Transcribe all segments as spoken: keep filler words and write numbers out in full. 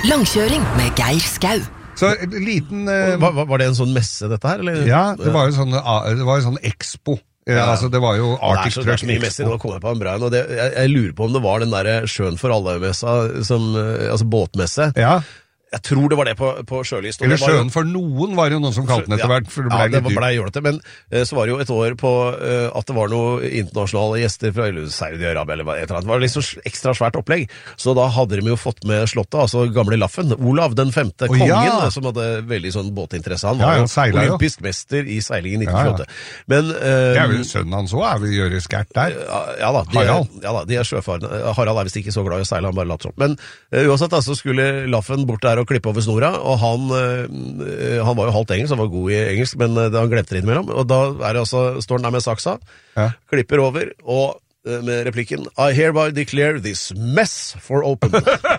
Langkjøring med Geir Skau. Så en liten... Uh, var, var det en sånn messe dette her? Eller? Ja, det var jo sånn, det var jo sånn expo. Ja, ja. Altså, det var jo Arctic Truck Expo. Det er så mye messer, nå kom jeg på en Braun, og det, jeg, jeg lurer på om det var den der Sjøen for alle-messa, som, altså båtmesse. Ja. Jeg tror det var det på, på Sjølist. Eller Sjøen for noen var jo noen som kalte den etter hvert, for det ble ja, litt dyrt. Ja, det ble gjort det, men uh, så var det jo et år på uh, at det var noen internasjonale gjester fra Saudi-Arabia, eller et eller annet. Det var liksom ekstra svært opplegg. Så da hadde de jo fått med slottet, altså gamle Laffen, Olav den femte, oh, kongen, ja. som hadde veldig sånn båtinteresse. Han var ja, jo olympisk jo. mester i seiling i nitten tjueåtte. Ja, ja. Men... Uh, det er vel sønnen hans også, er vel gjøre skært der? Ja, ja da, de er, ja da, de er sjøfarende. Harald er vist ikke så glad i å seile, han bare latt sånn. Men uh, uansett, altså, skulle Laffen bort der og klippe over snora, og han, øh, han var jo halvt engelsk, han var god i engelsk, men øh, han glemte det innimellom, og da er det altså, står han der med saksa, ja. klipper over, og øh, med replikken, I hereby declare this mess for open.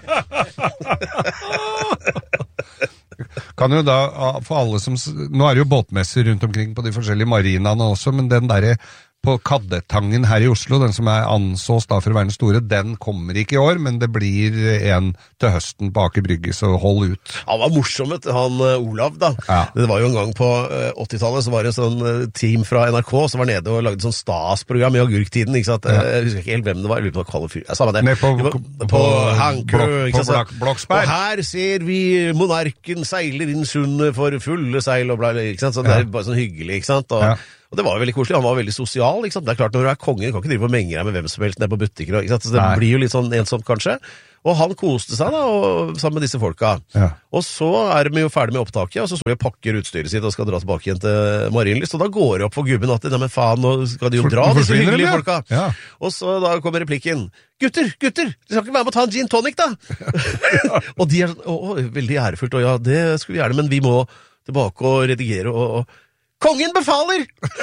Kan jo da, for alle som, nå er det jo båtmesser rundt omkring på de forskjellige marinaene også, men den der på Kaddetangen her i Oslo, den som er ansås da for å være den store, den kommer ikke i år, men det blir en til høsten på Aker Brygge, så hold ut. Han var morsom, han Olav da. Ja. Det var jo en gang på åttitallet, så var det en sånn team fra N R K som var nede og lagde sånn Stas-program i agurktiden, ikke sant? Ja. Jeg husker ikke helt hvem det var, jeg lurer på Kalle Fyr. Jeg sa meg det. Ned på, på, på, på Hankø, ikke sant? På Bloksberg. Og her ser vi monarken seiler inn sundet for fulle seil og bla, ikke sant? Så det er bare sånn hyggelig, ikke sant? Og, ja. Og det var jo veldig koselig, han var veldig sosial, ikke sant? Det er klart, når du er kongen, du kan ikke drive og menge deg med hvem som helst ned på butikker, ikke sant? Så det Nei. blir jo litt sånn ensomt kanskje. Og han koste seg da, og, sammen med disse folka. Ja. Og så er vi jo ferdig med opptaket, og så står de og pakker utstyret sitt og skal dra tilbake igjen til Marienlyst, og da går det opp for gubben at, nei, men faen, nå skal de jo dra, disse hyggelige ja. folka. Ja. Og så da kommer replikken, gutter, gutter, de skal ikke være med å ta en gin tonic da? Og de er sånn, å, veldig ærefullt, og ja, det skulle vi gjerne, men vi må tilbake og redigere og... og Kongen befaler!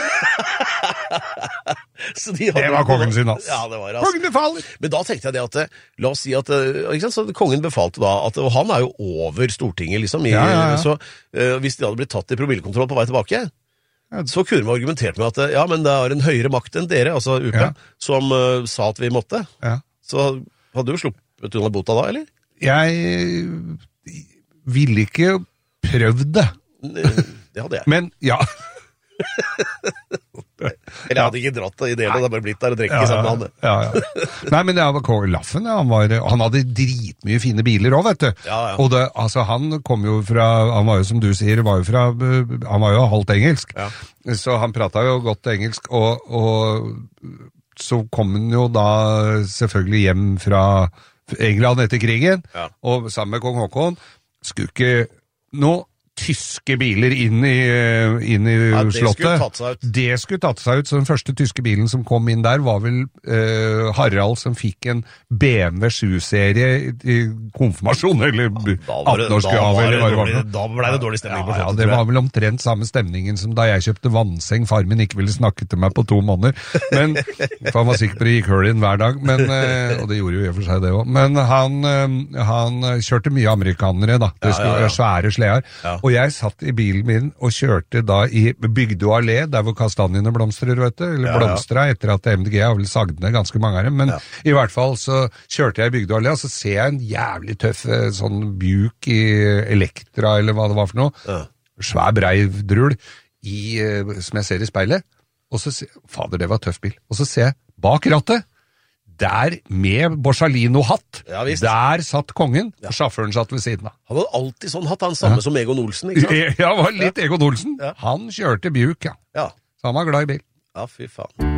Så de det var kongen sin, altså. Ja, det var altså. Kongen befaler! Men da tenkte jeg det at, la oss si at, ikke sant, så kongen befalte da, at, og han er jo over Stortinget, liksom, i, ja, ja, ja. så uh, hvis de hadde blitt tatt i promillekontroll på vei tilbake, ja. så kunne vi argumentert med at, ja, men det er en høyere makt enn dere, altså U P, ja. som uh, sa at vi måtte. Ja. Så hadde du jo sluppet under bota da, eller? Jeg ville ikke prøvd det. Det hadde jeg. Men, ja. Eller jeg hadde ikke dratt det i det, det hadde bare blitt der og drekke ja, sammen med han. Ja, ja. Nei, men det var Kåre Laffen, ja. han, var, han hadde dritmye fine biler også, vet du. Ja, ja. Og det, altså, han kom jo fra, han var jo som du sier, var jo fra, han var jo halvt engelsk. Ja. Så han pratet jo godt engelsk, og, og så kom han jo da selvfølgelig hjem fra England etter krigen, ja. og sammen med kong Håkon, skulle ikke nå tyske biler inn i, inn i ja, det slottet. Skulle tatt seg ut. Det skulle tatt seg ut, så den første tyske bilen som kom inn der var vel uh, Harald som fikk en B M W sju-serie i konfirmasjon, eller atten-årsgave, eller hva det var. Da ble det dårlig stemning på slottet. Ja, det var vel omtrent samme stemningen som da jeg kjøpte vannseng, far min ikke ville snakke til meg på to måneder, men, for han var sikker på det gikk høl inn hver dag, men, uh, og det gjorde jo i og for seg det også, men han, uh, han kjørte mye amerikanere da, det skulle være ja, ja, ja. svære sleer, ja. og jeg satt i bilen min og kjørte da i Bygdø allé, der hvor kastanjene blomstrer, vet du, eller ja, ja. blomstra, etter at M D G har vel sagd ned ganske mange av dem, men ja. i hvert fall så kjørte jeg i Bygdø allé, og så ser jeg en jævlig tøff sånn bjuk i Elektra, eller hva det var for noe, ja. svær brei drul, i, som jeg ser i speilet, og så ser fader, det var tøff bil, og så ser jeg bak rattet, der med Borsalino-hatt, ja, der satt kongen, ja. og sjåføren satt ved siden av. Han hadde alltid sånn hatt, han samme ja. som Egon Olsen, ikke sant? Ja, var litt ja. Egon Olsen. Ja. Han kjørte bjuk, ja. ja. Så han var glad i bil. Ja, fy faen.